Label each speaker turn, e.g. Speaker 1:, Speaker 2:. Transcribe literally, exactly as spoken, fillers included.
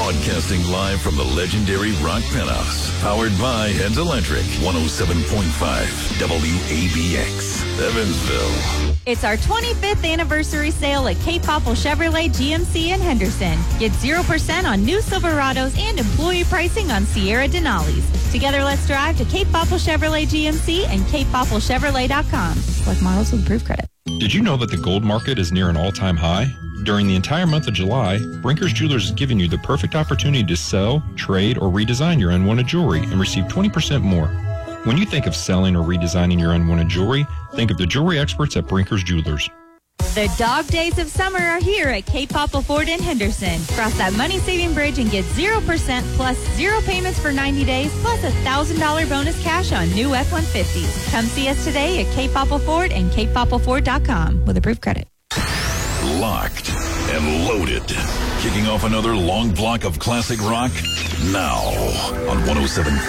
Speaker 1: Broadcasting live from the legendary Rock Penthouse. Powered by Heads Electric. one oh seven point five W A B X. Evansville.
Speaker 2: It's our twenty-fifth anniversary sale at Cape Popple Chevrolet G M C in Henderson. Get zero percent on new Silverados and employee pricing on Sierra Denali's. Together, let's drive to Cape Popple Chevrolet G M C and cape popple chevrolet dot com. Select models with approved credit.
Speaker 3: Did you know that the gold market is near an all-time high? During the entire month of July, Brinker's Jewelers is giving you the perfect opportunity to sell, trade, or redesign your unwanted jewelry and receive twenty percent more. When you think of selling or redesigning your unwanted jewelry, think of the jewelry experts at Brinker's Jewelers.
Speaker 2: The dog days of summer are here at Cape Popple Ford in Henderson. Cross that money-saving bridge and get zero percent plus zero payments for ninety days plus a one thousand dollars bonus cash on new F one fifties. Come see us today at Cape Popple Ford and cape popple ford dot com with approved credit.
Speaker 1: Locked and loaded. Kicking off another long block of classic rock now on one oh seven